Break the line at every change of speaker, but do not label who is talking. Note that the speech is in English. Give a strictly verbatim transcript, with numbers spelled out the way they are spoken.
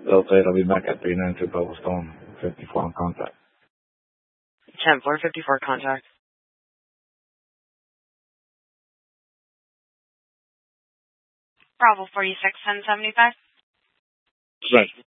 Locate, I'll be back at three nine two Pebble Stone, fifty-four on contact.
ten four fifty-four contact.
Bravo forty-six, ten seventy-five.
Right.